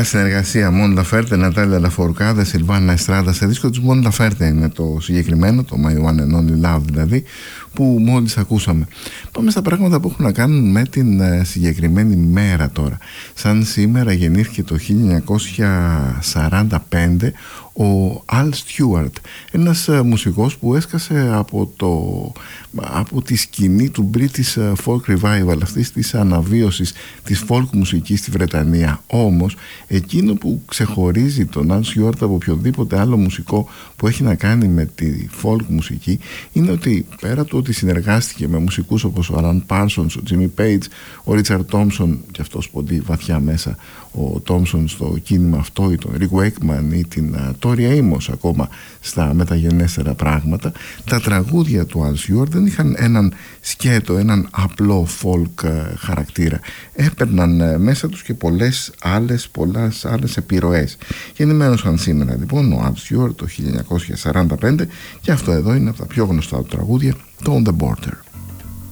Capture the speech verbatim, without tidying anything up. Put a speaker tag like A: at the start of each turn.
A: συνεργασία Mon Laferte, Νατάλια Λαφορκάδε, Σιλβάνα Εστράδα. Σε δίσκο της Mon Laferte είναι το συγκεκριμένο, το My One and Only Love δηλαδή, που μόλις ακούσαμε. Πάμε στα πράγματα που έχουν να κάνουν με την συγκεκριμένη μέρα τώρα. Σαν σήμερα γεννήθηκε το χίλια εννιακόσια σαράντα πέντε ο Al Stewart, ένας μουσικός που έσκασε από, το, από τη σκηνή του British Folk Revival, αυτής της αναβίωσης της folk μουσικής στη Βρετανία. Όμως εκείνο που ξεχωρίζει τον Al Stewart από οποιοδήποτε άλλο μουσικό που έχει να κάνει με τη folk μουσική είναι ότι πέρα του ότι συνεργάστηκε με μουσικούς όπως ο Alan Parsons, ο Jimmy Page, ο Richard Thompson, και αυτός ποντεί βαθιά μέσα ο Thompson στο κίνημα αυτό, ή τον Rick Wakeman ή την Tori Amos ακόμα στα μεταγενέστερα πράγματα, τα τραγούδια του Al Stewart δεν είχαν έναν σκέτο, έναν απλό folk χαρακτήρα. Έπαιρναν μέσα τους και πολλές άλλες, πολλές άλλες επιρροές. Γεννημένος σήμερα λοιπόν ο Al Stewart το χίλια εννιακόσια σαράντα πέντε, και αυτό εδώ είναι από τα πιο γνωστά του τραγούδια, το On The Border.